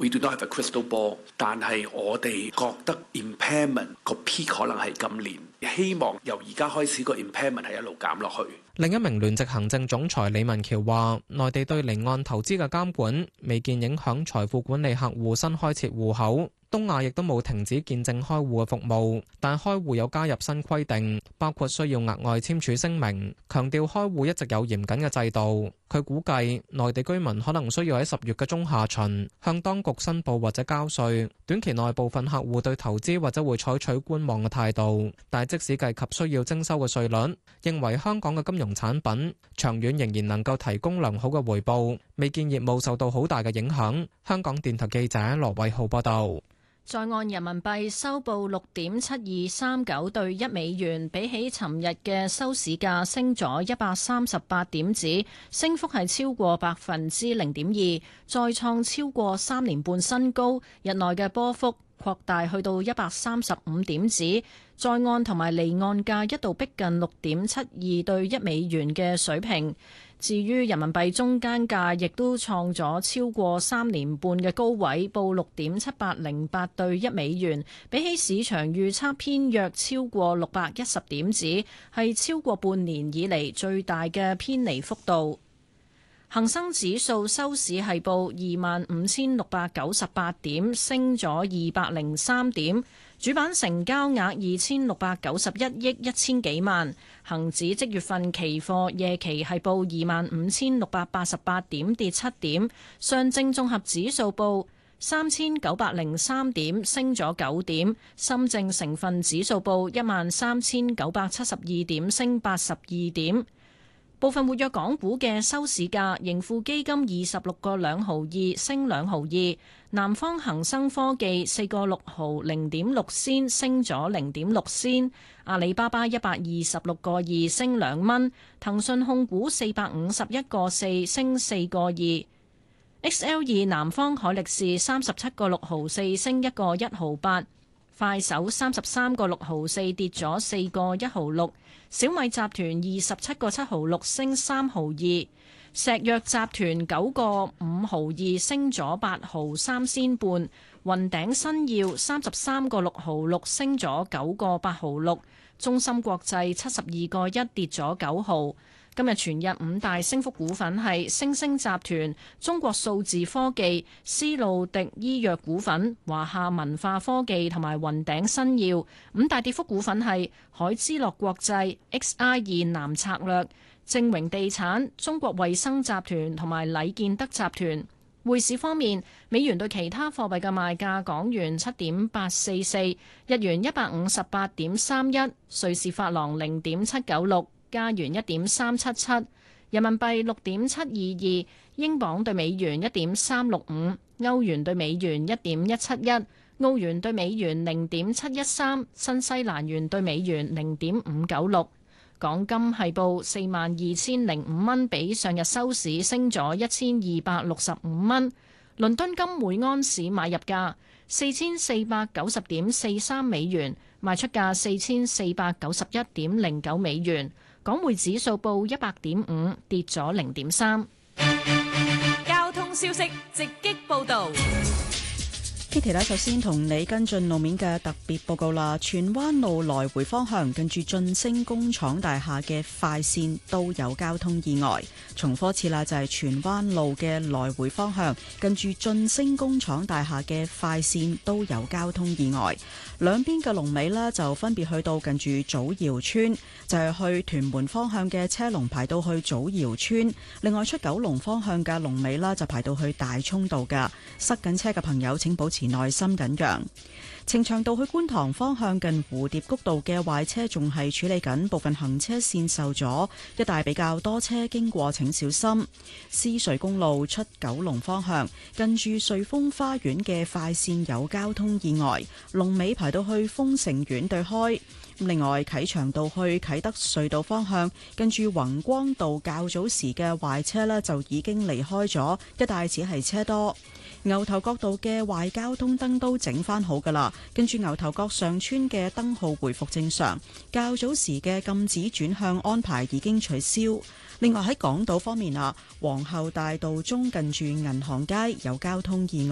We do not have a crystal ball， 但係我哋覺得 impairment 個 peak 可能係今年，希望由而家開始個 impairment 係一路減落去。 另一名聯席行政總裁李文橋話，內地對離岸投資嘅監管未見影響財富管理客戶新開設戶口。東亞亦都冇停止見證開戶嘅服務，但開戶有加入新規定，包括需要額外簽署聲明，強調開戶一直有嚴謹嘅制度。佢估計內地居民可能需要喺10月嘅中下旬向當局申報或者交稅。短期內部分客戶對投資或者會採取觀望嘅態度，但即使計及需要徵收嘅稅率，認為香港嘅金融產品長遠仍然能夠提供良好嘅回報，未見業務受到好大嘅影響。香港電台記者羅偉浩報道。 在岸人民幣收報6.7239對1美元，比起尋日嘅收市價升咗138點子，升幅係超過0.2%，再創超過3年半新高。日內嘅波幅擴大去到135點子，在岸同埋離岸價一度逼近6.72對1美元嘅水平。至於人民幣中間價亦都創咗超過3年半嘅高位，報6.7808對1美元，比起市場預測偏弱超過610點子，係超過半年以嚟最大嘅偏離幅度。恒生指數收市係報25,698點，升咗203點。主板成交額2,691億1千幾萬。恒指即月份期貨夜期係報25,688點，跌7點。上證綜合指數報3,903點，升咗9點。深證成分指數報13,972點，升82點。部分活躍港股嘅收市價，盈富基金26個2毫2升2毫2，南方恒生科技4個6毫0.6仙升咗0.6仙，阿里巴巴126個2升2蚊，騰訊控股451個4升4個2。XL2 南方海力士37個6毫4升1個1毫8，快手33個6毫4跌咗4個1毫6，小米集團27個7毫6升3毫2，石藥集團9個5毫2升咗8毫3仙半，雲頂新耀33個6毫6升咗9個8毫6，中芯國際72個1跌咗9毫。今日全日5大升幅股份係星星集團、中國數字科技、斯路迪醫藥股份、華夏文化科技同埋雲頂新耀。5大跌幅股份係海之樂國際、XI2南策略、正榮地產、中國衛生集團同埋禮建德集團。匯市方面，美元對其他貨幣嘅賣價：港元7.844，日元158.31，瑞士法郎0.796。加元1.377，人民幣6.722，英鎊對美元1.365，歐元對美元1.171，澳元對美元0.713，新西蘭元對美元0.596。港金係報42,005蚊，比上日收市升咗1,265蚊。倫敦金每盎司買入價4,490.43美元，賣出價4,491.09美元。港匯指數報100.5，跌咗0.3。 交通消息直擊報導。 Kitty 首先同你跟進路面嘅特別報告啦。荃灣路來回方向近住晉升工廠大廈嘅快線都有交通意外。重複一次啦，就係荃灣路嘅來回方向近住晉升工廠大廈嘅快線都有交通意外。兩邊嘅龍尾呢，就分別去到近住祖堯村，就係去屯門方向嘅車龍排到去祖堯村。另外出九龍方向嘅龍尾啦，就排到去大涌道㗎。塞緊車嘅朋友請保持耐心緊讓。呈祥道去觀塘方向近蝴蝶谷道嘅壞車仲係處理緊，部分行車線受阻，一帶比較多車經過請小心。獅隧公路出九龍方向近住瑞豐花園嘅快線有交通意外，龍尾排到去豐盛苑對開。另外啟祥道去啟德隧道方向近住宏光道較早時嘅壞車呢就已經離開咗，一帶只係車多。牛頭角道嘅壞交通燈都整返好㗎喇，跟住牛頭角上村嘅燈號回復正常，較早時嘅禁止轉向安排已經取消。另外喺港島方面皇后大道中近住銀行街有交通意外。